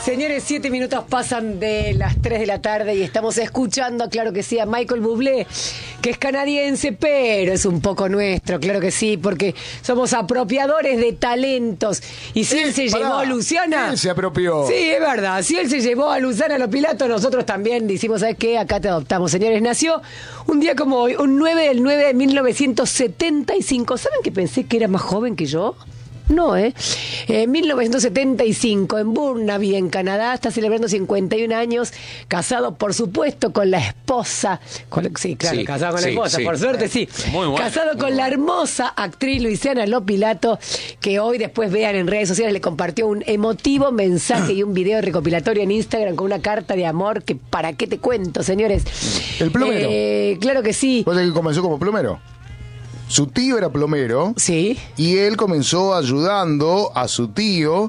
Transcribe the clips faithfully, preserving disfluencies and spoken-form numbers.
Señores, siete minutos pasan de las tres de la tarde y estamos escuchando, claro que sí, a Michael Bublé, que es canadiense, pero es un poco nuestro, claro que sí, porque somos apropiadores de talentos. Y si él, él se pará, llevó a Luciana... Él se apropió. Sí, es verdad. Si él se llevó a Luciana Lopilato, nosotros también decimos, ¿sabes qué? Acá te adoptamos. Señores, nació un día como hoy, un nueve del nueve de mil novecientos setenta y cinco. ¿Saben que pensé que era más joven que yo? No, ¿eh? En mil novecientos setenta y cinco, en Burnaby, en Canadá, está celebrando cincuenta y un años, casado, por supuesto, con la esposa. Con, sí, claro, sí, casado con sí, la esposa, sí. Por suerte, sí. Muy bueno, casado muy con bueno. La hermosa actriz Luciana Lopilato, que hoy después vean en redes sociales, le compartió un emotivo mensaje y un video recopilatorio en Instagram con una carta de amor que, ¿para qué te cuento, señores? El plomero. Eh, claro que sí. ¿Vos sabés que comenzó como plomero? Su tío era plomero. Sí. Y él comenzó ayudando a su tío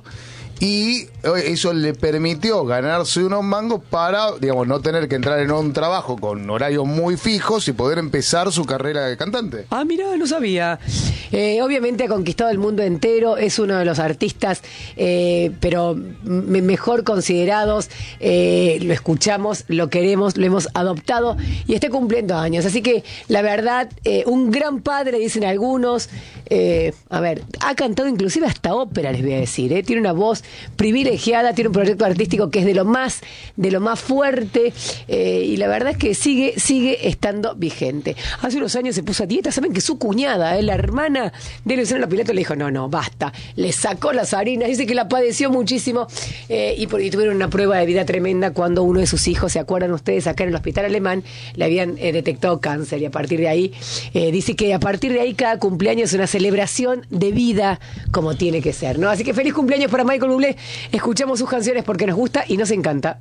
y eso le permitió ganarse unos mangos para, digamos, no tener que entrar en un trabajo con horarios muy fijos y poder empezar su carrera de cantante. Ah, mirá, no sabía. Eh, obviamente ha conquistado el mundo entero, es uno de los artistas, eh, pero me mejor considerados, eh, lo escuchamos, lo queremos, lo hemos adoptado y está cumpliendo años. Así que, la verdad, eh, un gran padre, dicen algunos. Eh, a ver, ha cantado inclusive hasta ópera, les voy a decir, ¿eh? Tiene una voz privilegiada, tiene un proyecto artístico que es de lo más, de lo más fuerte, eh, y la verdad es que sigue, sigue estando vigente. Hace unos años se puso a dieta, saben que su cuñada, eh, la hermana de Luciana Lopilato, le dijo, no, no, basta, le sacó las harinas, dice que la padeció muchísimo, eh, y, por, y tuvieron una prueba de vida tremenda cuando uno de sus hijos, ¿se acuerdan ustedes? Acá en el hospital alemán le habían eh, detectado cáncer, y a partir de ahí, eh, dice que a partir de ahí cada cumpleaños es una celebración de vida como tiene que ser, ¿no? Así que feliz cumpleaños para Michael Bublé. Escuchamos sus canciones porque nos gusta y nos encanta.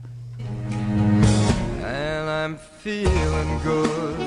And I'm feeling good.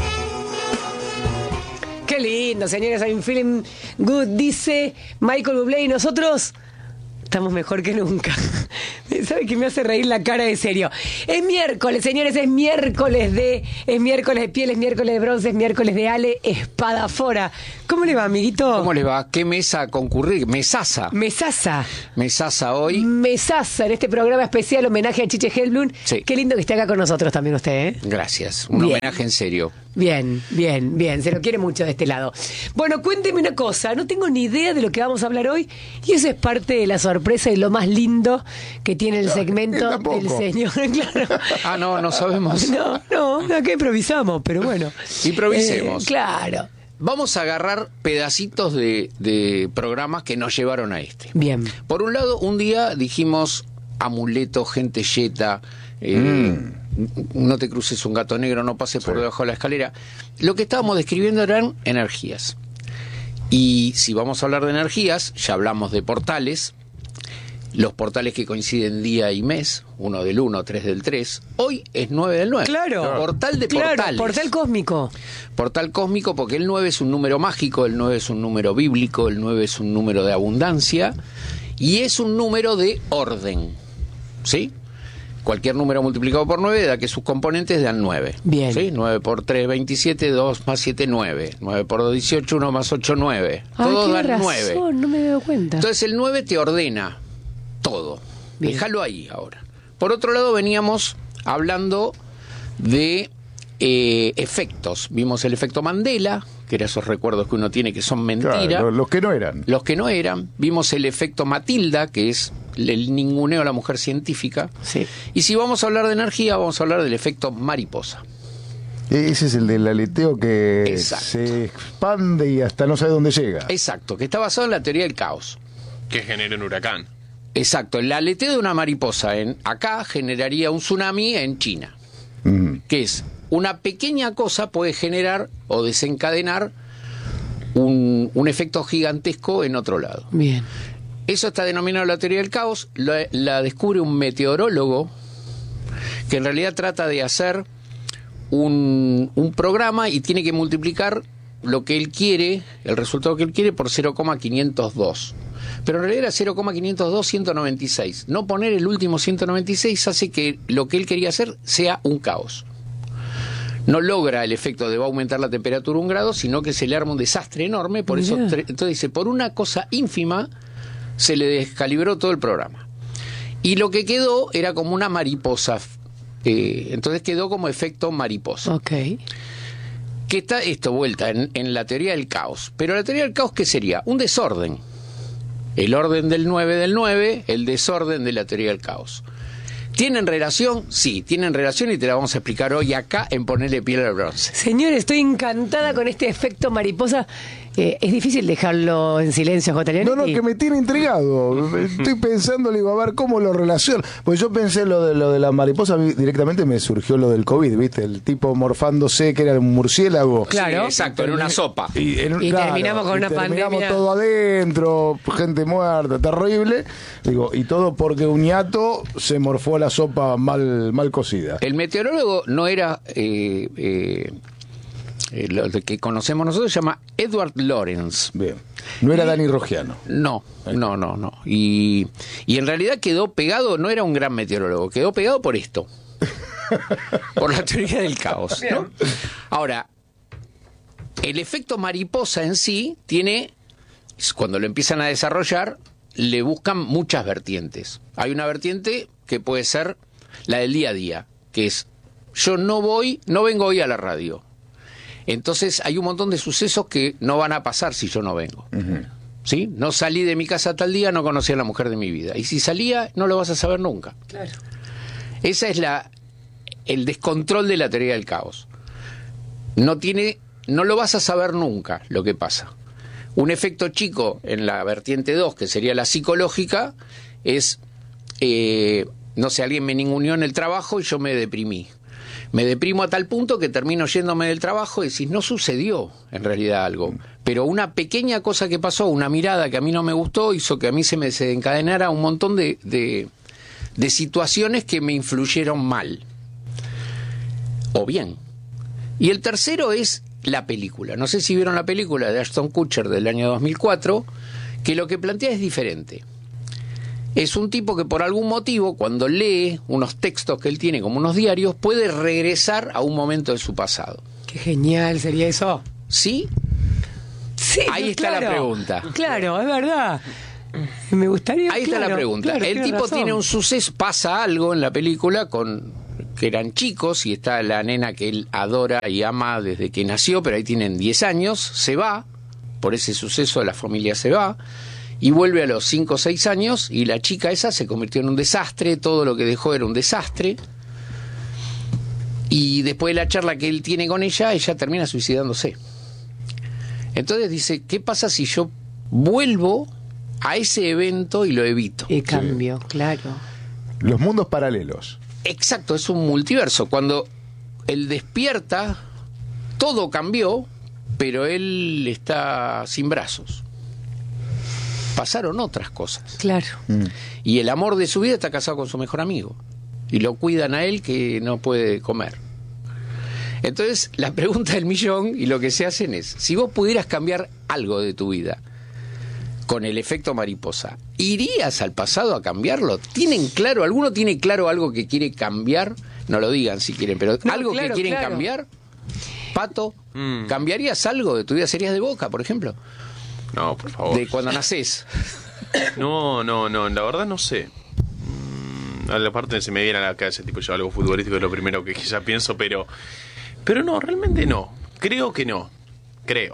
Qué lindo, señores, I'm feeling good, dice Michael Bublé, y nosotros estamos mejor que nunca. ¿Sabe que me hace reír la cara de serio? Es miércoles, señores, es miércoles de es miércoles de piel, es miércoles de bronce, es miércoles de Ale Espadafora. ¿Cómo le va, amiguito? ¿Cómo le va? ¿Qué mesa a concurrir? Mesaza. Mesaza. Mesaza hoy. Mesaza en este programa especial, homenaje a Chiche Helblum. Sí. Qué lindo que esté acá con nosotros también usted, ¿eh? Gracias. Un bien. Homenaje en serio. Bien, bien, bien. Se lo quiere mucho de este lado. Bueno, cuénteme una cosa. No tengo ni idea de lo que vamos a hablar hoy y eso es parte de la sorpresa y lo más lindo que tiene el segmento no, del señor. Claro. Ah, no, no sabemos. No, no, acá improvisamos, pero bueno. Improvisemos. Eh, claro. Vamos a agarrar pedacitos de, de programas que nos llevaron a este. Bien. Por un lado, un día dijimos amuleto, gente yeta, eh, mm. no te cruces un gato negro, no pases sí. por debajo de la escalera. Lo que estábamos describiendo eran energías. Y si vamos a hablar de energías, ya hablamos de portales. Los portales que coinciden día y mes, uno del uno, tres del tres. Hoy es nueve del nueve. Claro. Portal de claro, portales. Portal cósmico. Portal cósmico porque el nueve es un número mágico, el nueve es un número bíblico, el nueve es un número de abundancia y es un número de orden. ¿Sí? Cualquier número multiplicado por nueve da que sus componentes dan nueve. Bien. ¿Sí? nueve por tres, veintisiete, dos más siete, nueve. nueve por dos, dieciocho, uno más ocho, nueve. Todos dan razón, nueve. No me he dado cuenta. Entonces el nueve te ordena todo. Bien. Déjalo ahí ahora. Por otro lado veníamos hablando de eh, efectos. Vimos el efecto Mandela, que eran esos recuerdos que uno tiene que son mentira. Claro, los que no eran. Los que no eran. Vimos el efecto Matilda, que es el ninguneo a la mujer científica. Sí. Y si vamos a hablar de energía, vamos a hablar del efecto mariposa. Ese es el del aleteo que Exacto. se expande y hasta no sabe dónde llega. Exacto, que está basado en la teoría del caos. Que genera un huracán. Exacto, el aleteo de una mariposa en acá generaría un tsunami en China. Mm. Que es una pequeña cosa puede generar o desencadenar un, un efecto gigantesco en otro lado. Bien. Eso está denominado la teoría del caos, la, la descubre un meteorólogo que en realidad trata de hacer un, un programa y tiene que multiplicar lo que él quiere, el resultado que él quiere, por cero coma quinientos dos. Pero en realidad era cero coma quinientos dos, ciento noventa y seis. No poner el último ciento noventa y seis hace que lo que él quería hacer sea un caos. No logra el efecto de va a aumentar la temperatura un grado, sino que se le arma un desastre enorme. Por eso, entonces dice, por una cosa ínfima se le descalibró todo el programa. Y lo que quedó era como una mariposa. Eh, entonces quedó como efecto mariposa. Ok. Que está esto vuelta en, en la teoría del caos. Pero la teoría del caos, ¿qué sería? Un desorden. El orden del nueve del nueve, el desorden de la teoría del caos. ¿Tienen relación? Sí, tienen relación y te la vamos a explicar hoy acá en Ponerle Piel al Bronce. Señor, estoy encantada con este efecto mariposa. Eh, es difícil dejarlo en silencio, J. Leonetti. No, no, que me tiene intrigado. Estoy pensando, le digo, a ver cómo lo relaciona. Pues yo pensé lo de lo de la mariposa, directamente me surgió lo del COVID, ¿viste? El tipo morfándose que era un murciélago. Claro. Sí, exacto, en una sopa. Y, en- Y claro, terminamos con y una terminamos pandemia. todo adentro, gente muerta, terrible. Digo, y todo porque un ñato se morfó la sopa mal, mal cocida. El meteorólogo no era eh, eh, eh, lo que conocemos nosotros, se llama Edward Lorenz. Bien. No era Dani Rogiano. No, no, no, no. Y, y en realidad quedó pegado, no era un gran meteorólogo, quedó pegado por esto. Por la teoría del caos, ¿no? Ahora, el efecto mariposa en sí tiene, cuando lo empiezan a desarrollar, le buscan muchas vertientes. Hay una vertiente que puede ser la del día a día, que es, yo no voy, no vengo hoy a la radio. Entonces hay un montón de sucesos que no van a pasar si yo no vengo. Uh-huh. ¿Sí? No salí de mi casa tal día, no conocí a la mujer de mi vida. Y si salía, no lo vas a saber nunca. Claro. Esa es la el descontrol de la teoría del caos. No tiene, no lo vas a saber nunca lo que pasa. Un efecto chico en la vertiente dos, que sería la psicológica, es, eh, no sé, alguien me ninguneó en el trabajo y yo me deprimí. Me deprimo a tal punto que termino yéndome del trabajo y decís, no sucedió en realidad algo. Pero una pequeña cosa que pasó, una mirada que a mí no me gustó, hizo que a mí se me desencadenara un montón de, de, de situaciones que me influyeron mal. O bien. Y el tercero es la película. No sé si vieron la película de Ashton Kutcher del año dos mil cuatro, que lo que plantea es diferente. Es un tipo que por algún motivo, cuando lee unos textos que él tiene como unos diarios, puede regresar a un momento de su pasado. Qué genial sería eso. ¿Sí? Sí, Ahí no, está claro. la pregunta. Claro, es verdad. Me gustaría. Ahí claro, está la pregunta. claro, El tiene tipo razón. tiene un suceso, pasa algo en la película con que eran chicos y está la nena que él adora y ama desde que nació, pero ahí tienen diez años, se va, por ese suceso la familia se va, y vuelve a los cinco o seis años y la chica esa se convirtió en un desastre, todo lo que dejó era un desastre, y después de la charla que él tiene con ella, ella termina suicidándose. Entonces dice, ¿qué pasa si yo vuelvo a ese evento y lo evito? Y cambio, sí. Claro. Los mundos paralelos. Exacto, es un multiverso. Cuando él despierta, todo cambió, pero él está sin brazos. Pasaron otras cosas. Claro. Mm. Y el amor de su vida está casado con su mejor amigo. Y lo cuidan a él que no puede comer. Entonces, la pregunta del millón y lo que se hacen es, si vos pudieras cambiar algo de tu vida con el efecto mariposa, ¿irías al pasado a cambiarlo? ¿Tienen claro? ¿Alguno tiene claro algo que quiere cambiar? No lo digan si quieren, pero no, algo claro, que quieren claro. cambiar. Pato, Mm. ¿cambiarías algo de tu vida? ¿Serías de Boca, por ejemplo? No, por favor. De cuando nacés. No, no, no, la verdad no sé. Mm, a la parte se me viene a la cabeza, tipo yo algo futbolístico es lo primero que quizá pienso, pero pero no, realmente no. Creo que no. Creo.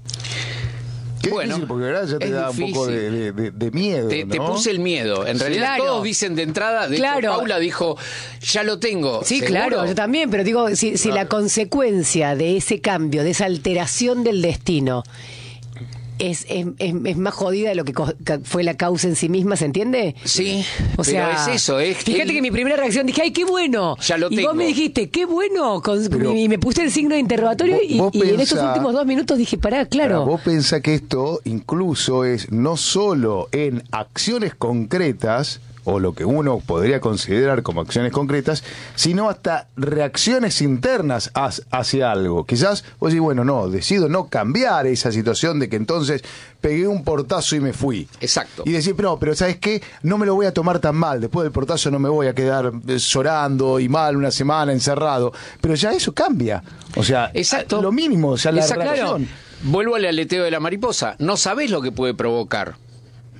Qué Bueno, difícil, porque verdad ya te es da difícil. un poco de, de- de- de miedo, Te, te ¿no? puse el miedo. En Sí. realidad Claro. todos dicen de entrada, de Claro. hecho, Paula dijo, ya lo tengo. Sí, ¿Seguro? claro, yo también, pero digo, si, si la consecuencia de ese cambio, de esa alteración del destino, es, es, es, es más jodida de lo que co- ca- fue la causa en sí misma, ¿se entiende? Sí, O pero sea, es eso. Es fíjate él- que mi primera reacción dije, ¡ay, qué bueno! Ya lo y tengo. vos me dijiste, ¡qué bueno! Con- Pero- y me puse el signo de interrogatorio Vos- y, vos y en estos pensá- últimos dos minutos dije, pará, claro. Ahora, vos pensás que esto incluso es no solo en acciones concretas, o lo que uno podría considerar como acciones concretas, sino hasta reacciones internas has- hacia algo. Quizás vos decís, bueno, no, decido no cambiar esa situación de que entonces pegué un portazo y me fui. Exacto. Y decir, no, pero ¿sabes qué? No me lo voy a tomar tan mal. Después del portazo no me voy a quedar eh, llorando y mal una semana encerrado. Pero ya eso cambia. O sea, Exacto. lo mínimo, o sea, la Exacto. reacción. Vuelvo al aleteo de la mariposa. No sabés lo que puede provocar. Mm.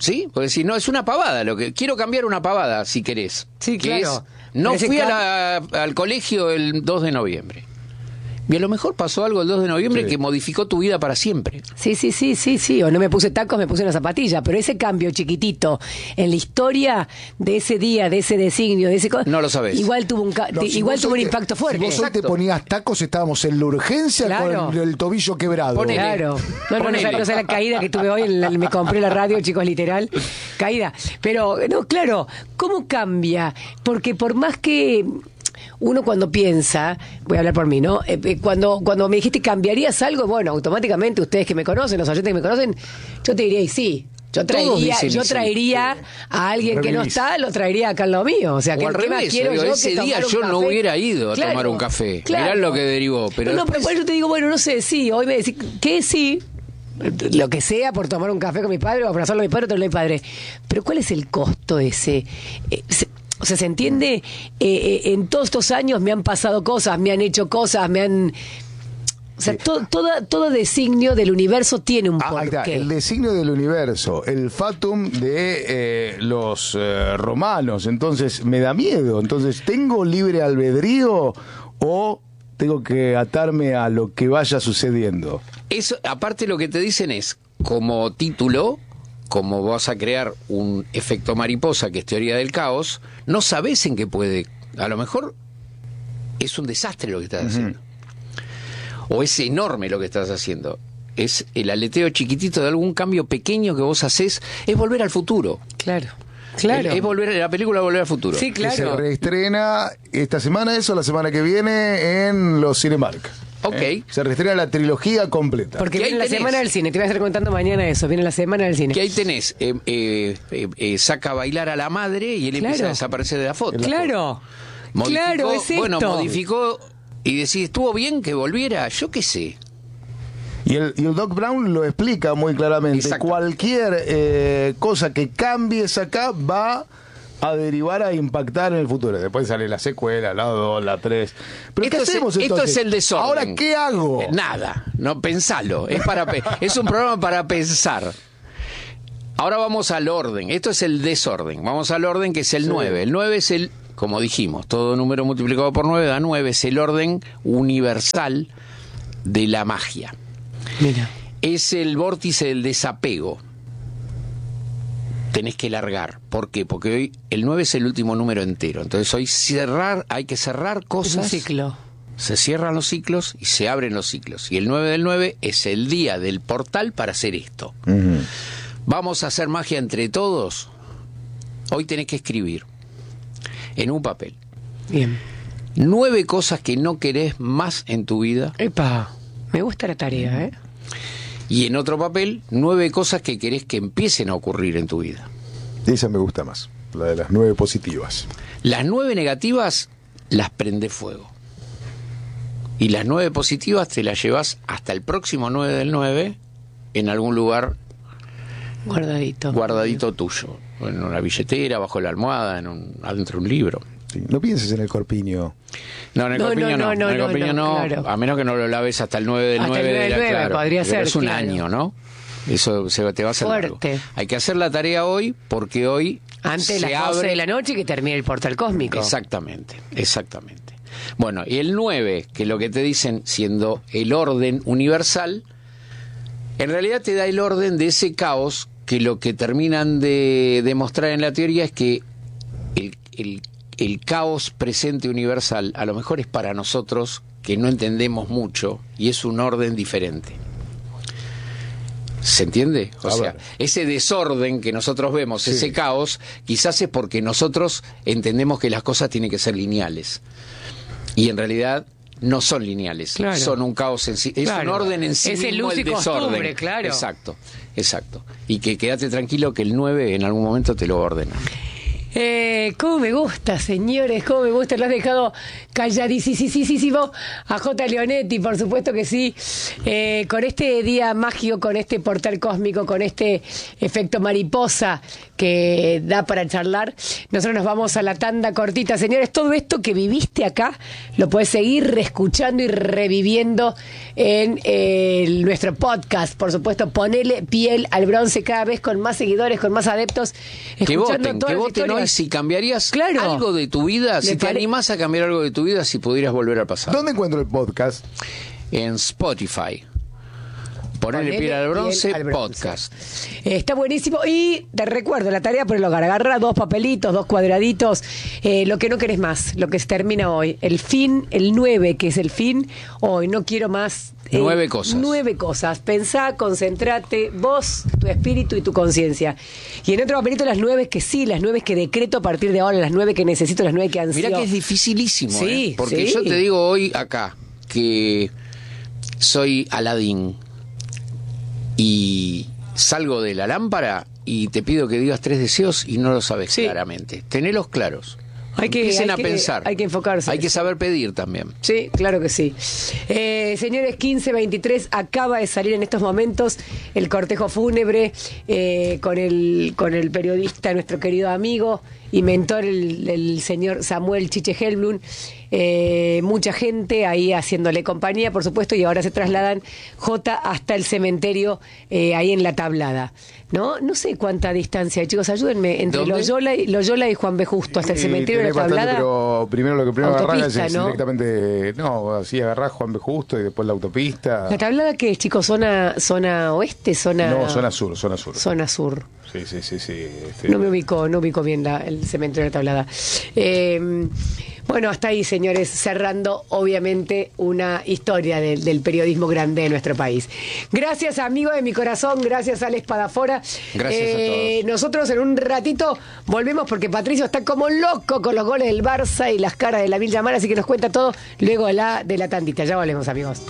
¿Sí? Porque si no, es una pavada. Lo que quiero cambiar una pavada, si querés. Sí, que claro. es, no Ese fui a cam- la- al colegio el dos de noviembre. Y a lo mejor pasó algo el dos de noviembre Sí. que modificó tu vida para siempre. Sí, sí, sí, sí, sí. O no me puse tacos, me puse una zapatilla. Pero ese cambio chiquitito en la historia de ese día, de ese designio, de ese co- No lo sabés. Igual tuvo un, ca- No, te- si igual vos tuvo un hoy te- impacto fuerte. Si vos hoy te Exacto. ponías tacos, estábamos en la urgencia Claro. con el tobillo quebrado. Ponele. Claro. No, no, no, Ponele. sé, no sé la caída que tuve hoy, en la- me compré la radio, chicos, literal. Caída. Pero, no, claro, ¿cómo cambia? Porque por más que uno cuando piensa, voy a hablar por mí, ¿no? Eh, eh, cuando, cuando me dijiste cambiarías algo, bueno, automáticamente ustedes que me conocen, los oyentes que me conocen, yo te diría, y sí. Yo Todos traería, dicen yo sí. traería a alguien que no Revivís. está, lo traería acá al lado mío. O sea, O que al ¿qué más revés, quiero digo, yo ese que tomar día un yo no café? hubiera ido a Claro, tomar un café. claro. Mirá lo que derivó. Pero no, no, pero después- por eso te digo, bueno, no sé, sí, hoy me decís que sí, lo que sea por tomar un café con mi padre o por hacerlo a mi padre o traerlo a mi padre. Pero ¿cuál es el costo ese? Eh, se- o sea, ¿se entiende? Eh, eh, en todos estos años me han pasado cosas, me han hecho cosas, me han... O sea, to- toda, todo designio del universo tiene un Ah, ahí está, porqué. el designio del universo, el fatum de eh, los eh, romanos. Entonces, me da miedo. Entonces, ¿tengo libre albedrío o tengo que atarme a lo que vaya sucediendo? Eso, aparte lo que te dicen es, como título, como vas a crear un efecto mariposa, que es teoría del caos, no sabes en qué puede. A lo mejor es un desastre lo que estás haciendo. O es enorme lo que estás haciendo. Es el aleteo chiquitito de algún cambio pequeño que vos haces, es volver al futuro. Claro, claro. Es, es volver, la película Volver al Futuro. Sí, Que se claro. reestrena esta semana, eso, la semana que viene en los Cinemark. Ok. ¿Eh? Se reestrena la trilogía completa. Porque ¿Qué viene ahí la tenés? semana del cine, te voy a estar contando mañana eso, viene la semana del cine. Que ahí tenés, eh, eh, eh, eh, saca a bailar a la madre y él empieza Claro. a desaparecer de la foto. Claro, Modificó- claro, es esto. Bueno, modificó y decís, ¿estuvo bien que volviera? Yo qué sé. Y el, y el Doc Brown lo explica muy claramente. Exacto. Cualquier eh, cosa que cambies acá va a derivar a impactar en el futuro. Después sale la secuela, la dos, la tres. Pero Esto ¿qué es- hacemos esto entonces? es el desorden. Ahora, ¿qué hago? Eh, Nada, no, pensalo. Es, para pe- es un programa para pensar. Ahora vamos al orden. Esto es el desorden. Vamos al orden que es el nueve. El nueve es el, como dijimos, todo número multiplicado por nueve da nueve. Es el orden universal de la magia. Mira. Es el vórtice del desapego. Tenés que largar. ¿Por qué? Porque hoy el nueve es el último número entero. Entonces hoy cerrar, hay que cerrar Es un cosas. ciclo. Se cierran los ciclos y se abren los ciclos. Y el nueve del nueve es el día del portal para hacer esto. Ujú. Vamos a hacer magia entre todos. Hoy tenés que escribir en un papel Bien. nueve cosas que no querés más en tu vida. Epa, me gusta la tarea, ¿eh? Y en otro papel, nueve cosas que querés que empiecen a ocurrir en tu vida. Esa me gusta más, la de las nueve positivas. Las nueve negativas las prendés fuego. Y las nueve positivas te las llevas hasta el próximo nueve del nueve en algún lugar Guardadito. guardadito tuyo. En una billetera, bajo la almohada, en un, adentro de un libro. Sí, no pienses en el corpiño. No, en el No, corpiño no, no. no, no, en el no, corpiño no, no, claro. a menos que no lo laves hasta el nueve del Hasta el nueve. nueve del de la- nueve, claro, podría pero ser, es un claro. año, ¿no? Eso se, te va a hacer Fuerte. largo. Hay que hacer la tarea hoy porque hoy Antes de se las doce abre- de la noche y que termine el portal cósmico. Exactamente, exactamente. Bueno, y el nueve, que lo que te dicen siendo el orden universal, en realidad te da el orden de ese caos que lo que terminan de demostrar en la teoría es que el, el, el caos presente universal a lo mejor es para nosotros que no entendemos mucho y es un orden diferente. ¿Se entiende? O A sea, ver. ese desorden que nosotros vemos, ese caos, quizás es porque nosotros entendemos que las cosas tienen que ser lineales. Y en realidad no son lineales, Claro. son un caos en sí, es Claro. un orden en sí Es el mismo, uso y el desorden. costumbre, claro. Exacto, exacto. Y que quédate tranquilo que el nueve en algún momento te lo va a ordenar. Eh, ¿Cómo me gusta, señores? ¿Cómo me gusta? Lo has dejado calladísimo a J. Leonetti, por supuesto que sí. Eh, con este día mágico, con este portal cósmico, con este efecto mariposa que da para charlar, nosotros nos vamos a la tanda cortita. Señores, todo esto que viviste acá lo puedes seguir reescuchando y reviviendo en eh, nuestro podcast. Por supuesto, ponele piel al bronce cada vez con más seguidores, con más adeptos. Que voten, todas que las voten historias. hoy si cambiarías Claro. algo de tu vida, si te pare- animás a cambiar algo de tu vida, si pudieras volver al pasado. ¿Dónde encuentro el podcast? En Spotify. Ponele Ponele piel al bronce, piel al bronce. podcast. Eh, Está buenísimo. Y te recuerdo la tarea por el hogar. Agarra dos papelitos, dos cuadraditos. Eh, lo que no querés más, lo que se termina hoy. El fin, el nueve, que es el fin. Hoy no quiero más. eh, Nueve cosas. Nueve cosas. Pensá, concentrate, vos, tu espíritu y tu conciencia. Y en otro papelito las nueve que sí, las nueve que decreto a partir de ahora, las nueve que necesito, las nueve que ansío. Mirá que es dificilísimo, Sí, ¿eh? Porque sí. yo te digo hoy acá que soy Aladín y salgo de la lámpara y te pido que digas tres deseos y no lo sabes Sí. claramente. Tenelos claros. Hay que- Empiecen hay a que- pensar. hay que enfocarse. Hay que saber pedir también. Sí, claro que sí. Eh, señores, quince veintitrés, acaba de salir en estos momentos el cortejo fúnebre eh, con, el, con el periodista, nuestro querido amigo y mentor, el, el señor Samuel Chiche Helblum. Eh, mucha gente ahí haciéndole compañía, por supuesto, y ahora se trasladan J hasta el cementerio eh, ahí en La Tablada. ¿No? No sé cuánta distancia hay, chicos, ayúdenme. Entre ¿Dónde? Loyola y, Loyola y Juan B. Justo, hasta el Sí, cementerio de La tenés bastante, Tablada. pero primero lo que primero agarrás Autopista, es ¿no? directamente, no, así agarrás Juan B. Justo y después la autopista. ¿La Tablada qué es, chicos? ¿Zona, zona oeste? Zona... No, zona sur, zona sur. Zona sur. Sí, sí, sí, sí. este- No me ubico, no ubico bien la- el cementerio de La Tablada. Eh, bueno, hasta ahí, señores, cerrando obviamente una historia del, del periodismo grande de nuestro país. Gracias, amigo de mi corazón, gracias al Espadafora. Gracias a todos. Nosotros en un ratito volvemos porque Patricio está como loco con los goles del Barça y las caras de la Villa Mar, así que nos cuenta todo luego de la, de la tandita. Ya volvemos, amigos.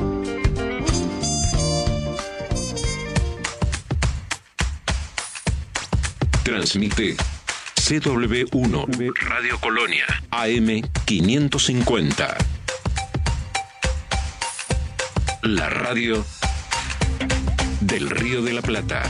Transmite C W uno Radio Colonia A M quinientos cincuenta. La radio del Río de la Plata.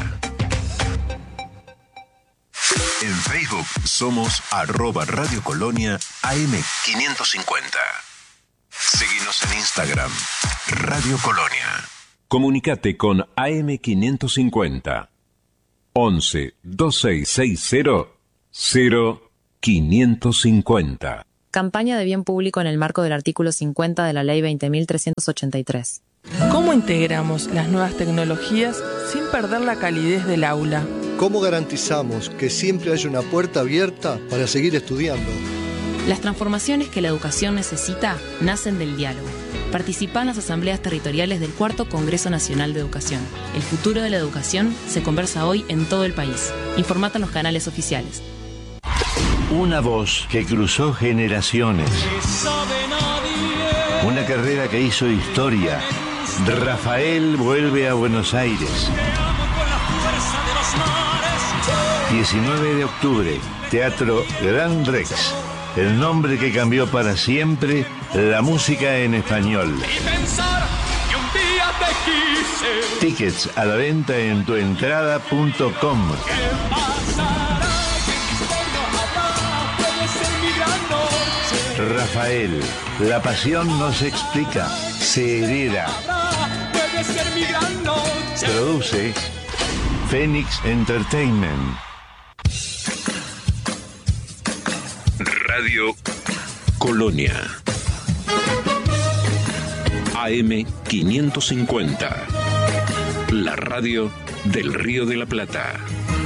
En Facebook somos arroba Radio Colonia A M quinientos cincuenta. Seguinos en Instagram, Radio Colonia. Comunicate con A M quinientos cincuenta. once veintiséis sesenta cero quinientos cincuenta. Campaña de bien público en el marco del artículo cincuenta de la Ley veinte mil trescientos ochenta y tres. ¿Cómo integramos las nuevas tecnologías sin perder la calidez del aula? ¿Cómo garantizamos que siempre haya una puerta abierta para seguir estudiando? Las transformaciones que la educación necesita nacen del diálogo. Participa en las asambleas territoriales del Cuarto Congreso Nacional de Educación. El futuro de la educación se conversa hoy en todo el país. Informate en los canales oficiales. Una voz que cruzó generaciones. Una carrera que hizo historia. Rafael vuelve a Buenos Aires. diecinueve de octubre, Teatro Gran Rex. El nombre que cambió para siempre la música en español. Tickets a la venta en tuentrada punto com. Rafael, la pasión no se explica, se hereda. Produce Phoenix Entertainment. Radio Colonia A M quinientos cincuenta. La radio del Río de la Plata.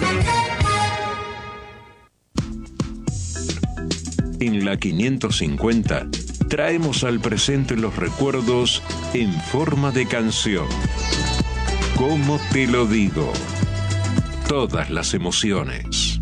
En la quinientos cincuenta traemos al presente los recuerdos en forma de canción. ¿Cómo te lo digo? Todas las emociones.